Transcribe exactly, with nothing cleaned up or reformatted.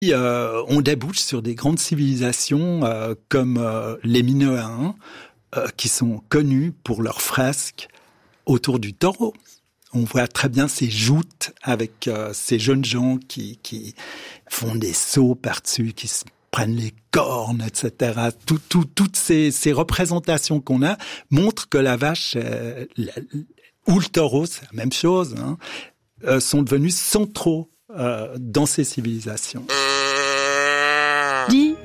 Euh, on débouche sur des grandes civilisations euh, comme euh, les Minoens, euh, qui sont connus pour leurs fresques autour du taureau. On voit très bien ces joutes avec euh, ces jeunes gens qui, qui font des sauts par-dessus, qui se prennent les cornes, et cetera. Tout, tout, toutes ces, ces représentations qu'on a montrent que la vache euh, la, ou le taureau, c'est la même chose, hein, euh, sont devenus centraux euh, dans ces civilisations. Dis, pourquoi ?